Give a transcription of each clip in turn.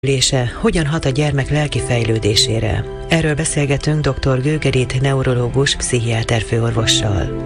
Ülése hogyan hat a gyermek lelki fejlődésére? Erről beszélgetünk dr. Gőgerit neurológus, pszichiáter főorvossal.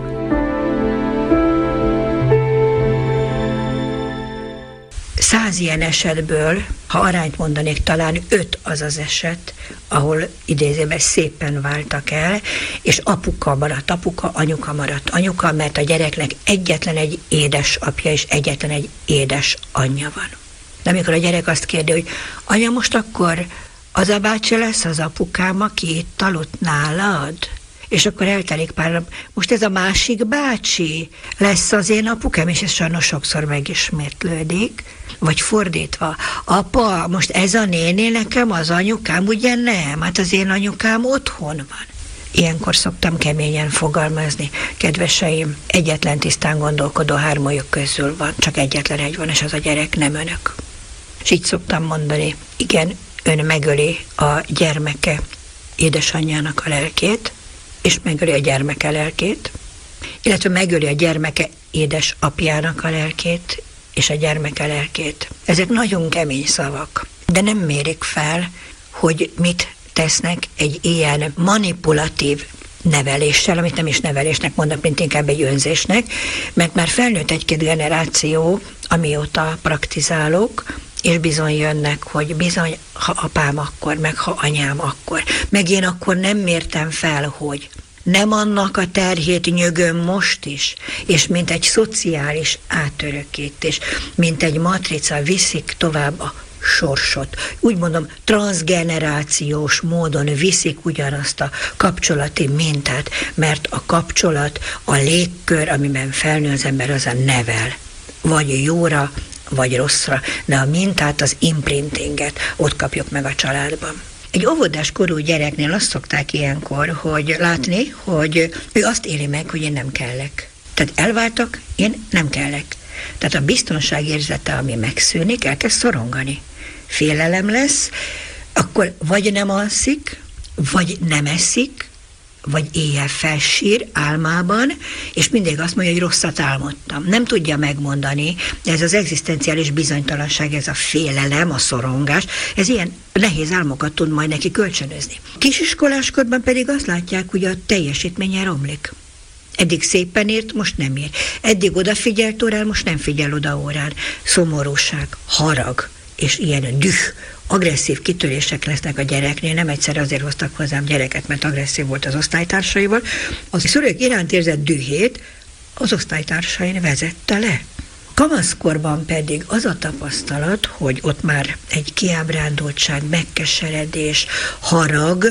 Száz ilyen esetből, ha arányt mondanék, talán 5 az az eset, ahol idézőben szépen váltak el, és apuka maradt apuka, anyuka maradt anyuka, mert a gyereknek egyetlen egy édesapja és egyetlen egy édes anyja van. De amikor a gyerek azt kérdi, hogy anya, most akkor az a bácsi lesz az apukám, aki itt aludt nálad? És akkor eltelik pár nap, most ez a másik bácsi lesz az én apukám, és ez sajnos sokszor megismétlődik. Vagy fordítva, apa, most ez a néni nekem az anyukám, ugye nem? Hát az én anyukám otthon van. Ilyenkor szoktam keményen fogalmazni, kedveseim, egyetlen tisztán gondolkodó hármójuk közül van, csak egyetlen egy van, és az a gyerek, nem önök. És így szoktam mondani, igen, ön megöli a gyermeke édesanyjának a lelkét, és megöli a gyermeke lelkét, illetve megöli a gyermeke édesapjának a lelkét, és a gyermeke lelkét. Ezek nagyon kemény szavak, de nem mérik fel, hogy mit tesznek egy ilyen manipulatív neveléssel, amit nem is nevelésnek mondnak, mint inkább egy önzésnek, mert már felnőtt egy-két generáció, amióta praktizálok, és bizony jönnek, hogy bizony, ha apám akkor, meg ha anyám akkor, meg én akkor nem mértem fel, hogy nem annak a terhét nyögöm most is, és mint egy szociális átörökítés, mint egy matrica viszik tovább a sorsot. Úgy mondom, transzgenerációs módon viszik ugyanazt a kapcsolati mintát, mert a kapcsolat, a légkör, amiben felnő az ember, az a nevel. Vagy jóra, vagy rosszra, de a mintát, az imprintinget ott kapjuk meg a családban. Egy óvodás korú gyereknél azt szokták ilyenkor, hogy látni, hogy ő azt éli meg, hogy én nem kellek. Tehát elváltak, én nem kellek. Tehát a biztonságérzete, ami megszűnik, elkezd szorongani. Félelem lesz, akkor vagy nem alszik, vagy nem eszik, vagy éjjel felsír álmában, és mindig azt mondja, hogy rosszat álmodtam. Nem tudja megmondani, de ez az egzisztenciális bizonytalanság, ez a félelem, a szorongás, ez ilyen nehéz álmokat tud majd neki kölcsönözni. Kisiskoláskorban pedig azt látják, hogy a teljesítménye romlik. Eddig szépen írt, most nem ír. Eddig odafigyelt órán, most nem figyel oda órán. Szomorúság, harag, és ilyen düh, agresszív kitörések lesznek a gyereknél. Nem egyszer azért hoztak hozzám gyereket, mert agresszív volt az osztálytársaival. A szülők iránt érzett dühét az osztálytársain vezette le. Kamaszkorban pedig az a tapasztalat, hogy ott már egy kiábrándultság, megkeseredés, harag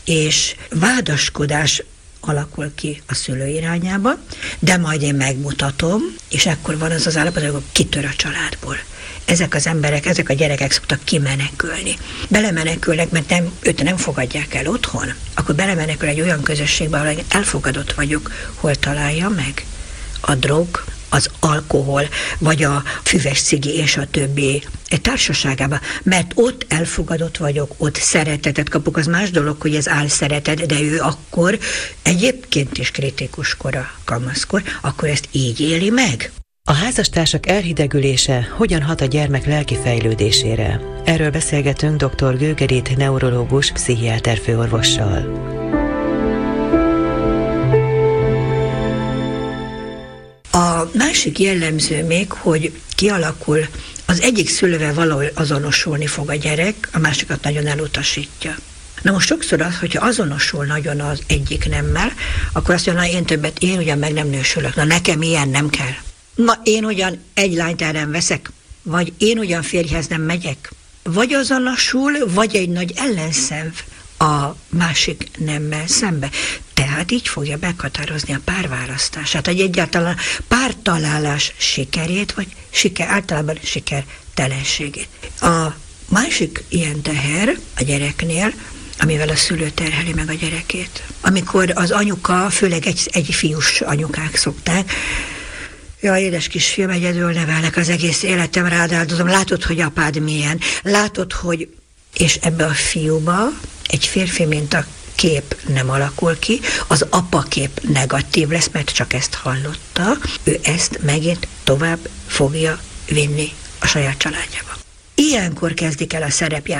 és vádaskodás alakul ki a szülő irányába, de majd én megmutatom, és akkor van az az állapot, hogy kitör a családból. Ezek az emberek, ezek a gyerekek szoktak kimenekülni. Belemenekülnek, mert őt nem fogadják el otthon, akkor belemenekül egy olyan közösségbe, ahol elfogadott vagyok, hol találja meg a drog, az alkohol, vagy a füves cigi és a többi társaságában. Mert ott elfogadott vagyok, ott szeretetet kapok. Az más dolog, hogy ez álszeretet, de ő akkor egyébként is kritikus kora, kamaszkor, akkor ezt így éli meg. A házastársak elhidegülése hogyan hat a gyermek lelki fejlődésére? Erről beszélgetünk dr. Gőgerit neurológus, pszichiáter főorvossal. A másik jellemző még, hogy kialakul, az egyik szülővel valahogy azonosulni fog a gyerek, a másikat nagyon elutasítja. Na most sokszor az, hogyha azonosul nagyon az egyik nemmel, akkor azt mondja, én ugyan meg nem nősülök, na nekem ilyen nem kell. Na én ugyan egy lányt el nem veszek, vagy én ugyan férjhez nem megyek. Vagy azonosul, vagy egy nagy ellenszenv a másik nemmel szembe. Tehát így fogja meghatározni a párválasztását, hogy egyáltalán pártalálás sikerét, vagy általában sikertelenségét. A másik ilyen teher a gyereknél, amivel a szülő terheli meg a gyerekét. Amikor az anyuka, főleg egy fiús anyukák szokták, jaj, édes kisfiam, egyedül nevelnek az egész életem, rád áldozom, látod, hogy apád milyen, látod, hogy... És ebbe a fiúba egy férfi minta kép nem alakul ki, az apakép negatív lesz, mert csak ezt hallotta, ő ezt megint tovább fogja vinni a saját családjába. ilyenkor kezdik el a szerepjátékot